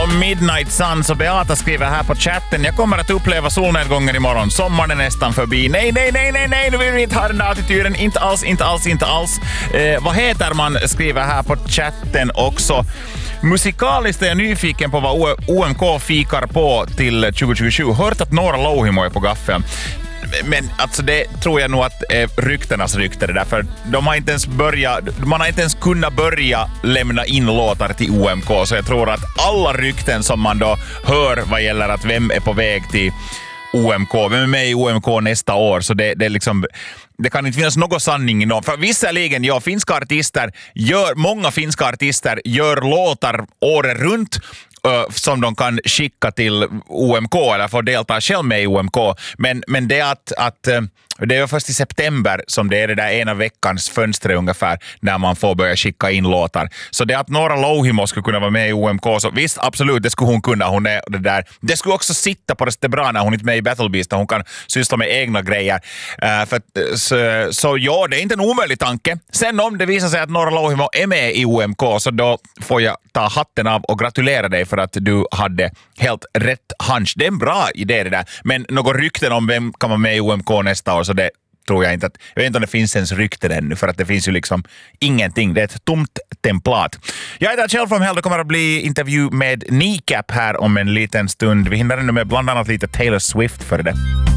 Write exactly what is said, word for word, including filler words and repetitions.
om Midnight Sun, så Beata skriver här på chatten: jag kommer att uppleva solnedgången imorgon. Sommaren är nästan förbi. Nej, nej, nej, nej, nej, nu vill vi inte ha den där attityden. Inte alls, inte alls, inte alls. Eh, vad heter man? Skriver här på chatten också. Musikaliskt är jag nyfiken på vad O M K fikar på till tjugo tjugosju. Hört att Nora Louhimo är på gaffeln. Men alltså det tror jag nog att är ryktenas rykte det där, för de har inte ens börjat, man har inte ens kunnat börja lämna in låtar till O M K, så jag tror att alla rykten som man då hör vad gäller att vem är på väg till O M K, vem är med i O M K nästa år, så det, det är liksom, det kan inte finnas någon sanning i någon. För visserligen, ja, finska artister gör, många finska artister gör låtar året runt Uh, som de kan skicka till O M K eller få delta själv med i O M K. Men, men det är att, att uh, det är först i september som det är det där ena veckans fönster ungefär när man får börja skicka in låtar. Så det att Nora Louhimo skulle kunna vara med i O M K, så visst, absolut, det skulle hon kunna. Hon är det där. Det skulle också sitta på det bra när hon inte är med i Battle Beast, där hon kan syssla med egna grejer. Uh, för, så, så ja, det är inte en omöjlig tanke. Sen om det visar sig att Nora Louhimo är med i O M K, så då får jag ta hatten av och gratulera dig för att du hade helt rätt hunch. Det är en bra idé det där. Men något rykten om vem kan vara med i O M K nästa år, så det tror jag inte att, jag vet inte om det finns ens rykten ännu, för att det finns ju liksom ingenting. Det är ett tomt templat. Jag heter Kjell from Hell. Det kommer att bli intervju med Kneecap här om en liten stund. Vi hinner ännu med bland annat lite Taylor Swift för det.